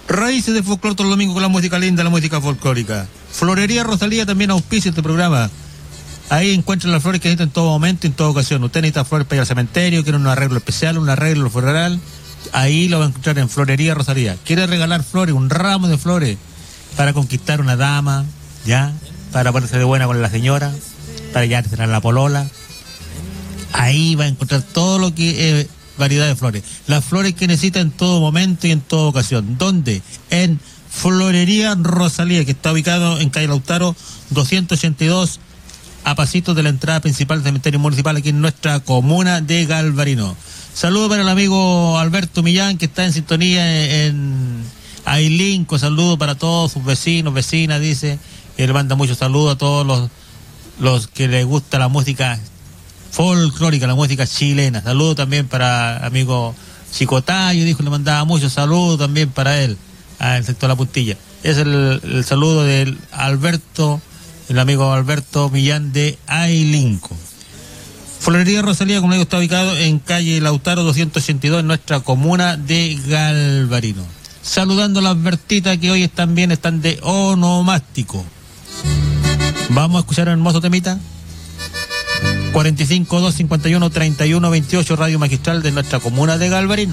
Raíces de folclore todos los domingos con la música linda, la música folclórica. Florería Rosalía también auspicia este programa. Ahí encuentran las flores que necesitan en todo momento, en toda ocasión. Usted necesita flores para ir al cementerio, quiere un arreglo especial, un arreglo floral. Ahí lo va a encontrar en Florería Rosalía. Quiere regalar flores, un ramo de flores para conquistar una dama, ya, para ponerse de buena con la señora, para ya tener la polola. Ahí va a encontrar todo lo que es variedad de flores. Las flores que necesita en todo momento y en toda ocasión. ¿Dónde? En Florería Rosalía, que está ubicado en calle Lautaro 282, a pasitos de la entrada principal del cementerio municipal aquí en nuestra comuna de Galvarino. Saludos para el amigo Alberto Millán, que está en sintonía en Ailinco. Saludos para todos sus vecinos, vecinas, dice. Y le manda muchos saludos a todos los que les gusta la música folclórica, la música chilena. Saludos también para amigo Chicotayo, dijo, le mandaba muchos saludos también para él, al sector La Puntilla. Es el saludo del Alberto, el amigo Alberto Millán de Ailinco. Florería Rosalía, como digo, está ubicado en calle Lautaro 282 en nuestra comuna de Galvarino. Saludando a las Bertitas que hoy también están de onomástico. Vamos a escuchar un hermoso temita. 45 251 31 28, Radio Magistral de nuestra comuna de Galvarino.